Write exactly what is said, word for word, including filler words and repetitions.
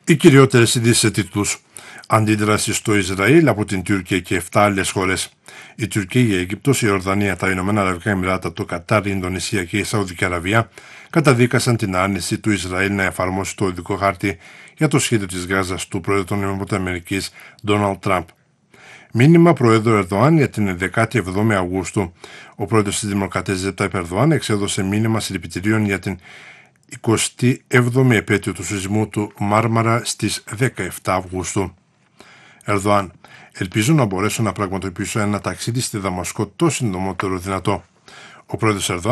Οι κυριότερες ειδήσεις σε τίτλους. Αντίδραση στο Ισραήλ από την Τουρκία και επτά άλλες χώρες. Η Τουρκία, η Αίγυπτος, η Ιορδανία, τα Ηνωμένα Αραβικά Εμιράτα, το Κατάρ, η Ινδονησία και η Σαουδική Αραβία καταδίκασαν την άρνηση του Ισραήλ να εφαρμόσει το οδικό χάρτη για το σχέδιο της Γάζας του Πρόεδρου των ΗΠΑ Ντόναλντ Τραμπ. Μήνυμα Προέδρου Ερδοάν για την δεκάτη εβδόμη Αυγούστου. Ο πρόεδρος της Δημοκρατίας Ρετζέπ Ταγιπ Ερδοάν εξέδωσε μήνυμα συλληπιτηρίων για την εικοστή έβδομη επέτειο του σεισμού του Μάρμαρα στις δεκαεπτά Αυγούστου. Ερδοάν: ελπίζω να μπορέσω να πραγματοποιήσω ένα ταξίδι στη Δαμασκό το συντομότερο δυνατό. Ο πρόεδρος Ερδοάν